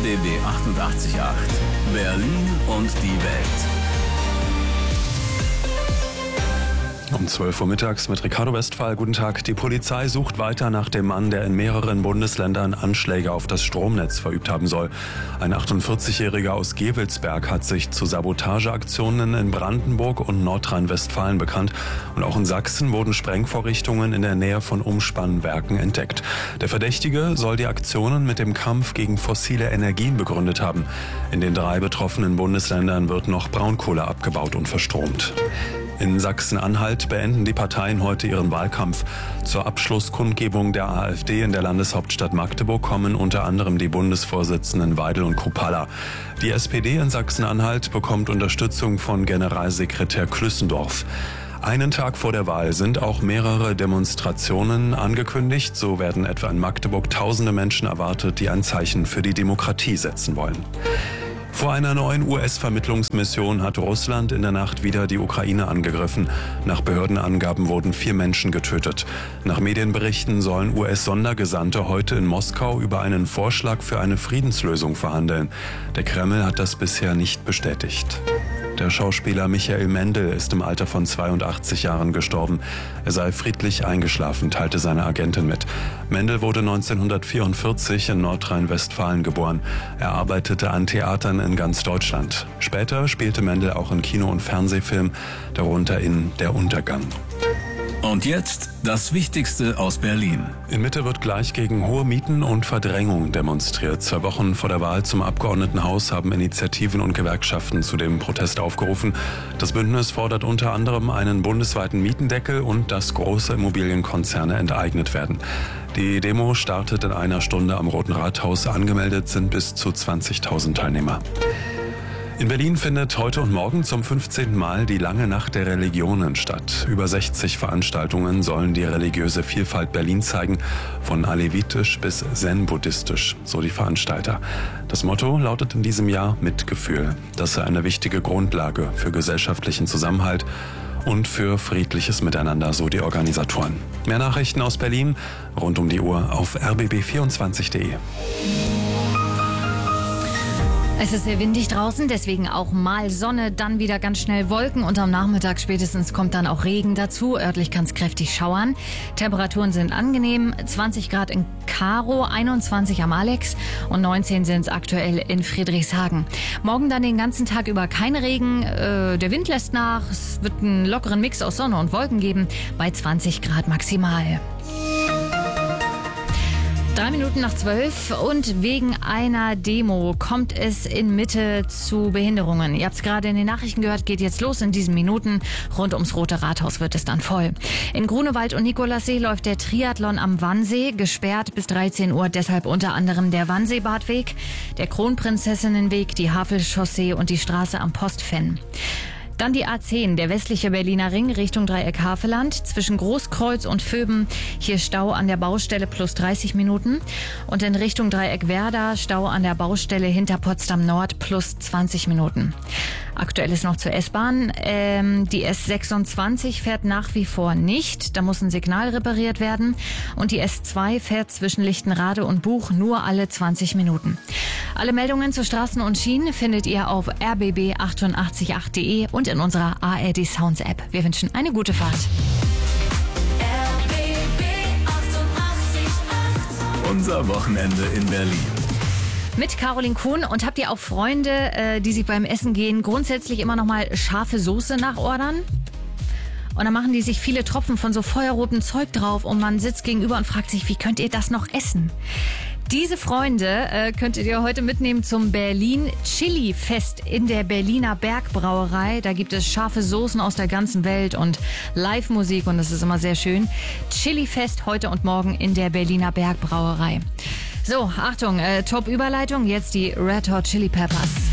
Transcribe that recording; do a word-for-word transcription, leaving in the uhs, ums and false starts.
B B achtundachtzig Komma acht. Berlin und die Welt. Um zwölf Uhr mittags mit Ricardo Westphal. Guten Tag. Die Polizei sucht weiter nach dem Mann, der in mehreren Bundesländern Anschläge auf das Stromnetz verübt haben soll. Ein achtundvierzigjähriger aus Gevelsberg hat sich zu Sabotageaktionen in Brandenburg und Nordrhein-Westfalen bekannt. Und auch in Sachsen wurden Sprengvorrichtungen in der Nähe von Umspannwerken entdeckt. Der Verdächtige soll die Aktionen mit dem Kampf gegen fossile Energien begründet haben. In den drei betroffenen Bundesländern wird noch Braunkohle abgebaut und verstromt. In Sachsen-Anhalt beenden die Parteien heute ihren Wahlkampf. Zur Abschlusskundgebung der AfD in der Landeshauptstadt Magdeburg kommen unter anderem die Bundesvorsitzenden Weidel und Kupala. Die S P D in Sachsen-Anhalt bekommt Unterstützung von Generalsekretär Klüssendorf. Einen Tag vor der Wahl sind auch mehrere Demonstrationen angekündigt. So werden etwa in Magdeburg tausende Menschen erwartet, die ein Zeichen für die Demokratie setzen wollen. Vor einer neuen U S-Vermittlungsmission hat Russland in der Nacht wieder die Ukraine angegriffen. Nach Behördenangaben wurden vier Menschen getötet. Nach Medienberichten sollen U S-Sondergesandte heute in Moskau über einen Vorschlag für eine Friedenslösung verhandeln. Der Kreml hat das bisher nicht bestätigt. Der Schauspieler Michael Mendl ist im Alter von zweiundachtzig Jahren gestorben. Er sei friedlich eingeschlafen, teilte seine Agentin mit. Mendl wurde neunzehnhundertvierundvierzig in Nordrhein-Westfalen geboren. Er arbeitete an Theatern in ganz Deutschland. Später spielte Mendl auch in Kino- und Fernsehfilmen, darunter in Der Untergang. Und jetzt das Wichtigste aus Berlin. In Mitte wird gleich gegen hohe Mieten und Verdrängung demonstriert. Zwei Wochen vor der Wahl zum Abgeordnetenhaus haben Initiativen und Gewerkschaften zu dem Protest aufgerufen. Das Bündnis fordert unter anderem einen bundesweiten Mietendeckel und dass große Immobilienkonzerne enteignet werden. Die Demo startet in einer Stunde am Roten Rathaus. Angemeldet sind bis zu zwanzigtausend Teilnehmer. In Berlin findet heute und morgen zum fünfzehnten Mal die Lange Nacht der Religionen statt. Über sechzig Veranstaltungen sollen die religiöse Vielfalt Berlin zeigen, von alevitisch bis zen-buddhistisch, so die Veranstalter. Das Motto lautet in diesem Jahr Mitgefühl. Das sei eine wichtige Grundlage für gesellschaftlichen Zusammenhalt und für friedliches Miteinander, so die Organisatoren. Mehr Nachrichten aus Berlin rund um die Uhr auf r b b vierundzwanzig punkt d e. Es ist sehr windig draußen, deswegen auch mal Sonne, dann wieder ganz schnell Wolken und am Nachmittag spätestens kommt dann auch Regen dazu. Örtlich kann es kräftig schauern. Temperaturen sind angenehm, zwanzig Grad in Karow, einundzwanzig am Alex und neunzehn sind es aktuell in Friedrichshagen. Morgen dann den ganzen Tag über kein Regen, äh, der Wind lässt nach, es wird einen lockeren Mix aus Sonne und Wolken geben, bei zwanzig Grad maximal. Drei Minuten nach zwölf und wegen einer Demo kommt es in Mitte zu Behinderungen. Ihr habt es gerade in den Nachrichten gehört, geht jetzt los in diesen Minuten. Rund ums Rote Rathaus wird es dann voll. In Grunewald und Nikolassee läuft der Triathlon am Wannsee, gesperrt bis dreizehn Uhr, deshalb unter anderem der Wannseebadweg, der Kronprinzessinnenweg, die Havelchaussee und die Straße am Postfenn. Dann die A zehn, der westliche Berliner Ring Richtung Dreieck Havelland, zwischen Großkreuz und Vöben. Hier Stau an der Baustelle plus dreißig Minuten. Und in Richtung Dreieck Werder Stau an der Baustelle hinter Potsdam Nord plus zwanzig Minuten. Aktuell ist noch zur S-Bahn. Ähm, die S sechsundzwanzig fährt nach wie vor nicht. Da muss ein Signal repariert werden. Und die S zwei fährt zwischen Lichtenrade und Buch nur alle zwanzig Minuten. Alle Meldungen zu Straßen und Schienen findet ihr auf r b b achtundachtzig punkt acht punkt d e und in unserer A R D Sounds App. Wir wünschen eine gute Fahrt. R B B achtundachtzig Komma acht. Unser Wochenende in Berlin. Mit Caroline Kuhn. Und habt ihr auch Freunde, äh, die sich beim Essen gehen grundsätzlich immer noch mal scharfe Soße nachordern? Und dann machen die sich viele Tropfen von so feuerrotem Zeug drauf und man sitzt gegenüber und fragt sich, wie könnt ihr das noch essen? Diese Freunde äh, könntet ihr heute mitnehmen zum Berlin Chili Fest in der Berliner Bergbrauerei. Da gibt es scharfe Soßen aus der ganzen Welt und Live-Musik und das ist immer sehr schön. Chili Fest heute und morgen in der Berliner Bergbrauerei. So, Achtung, äh, Top-Überleitung, jetzt die Red Hot Chili Peppers.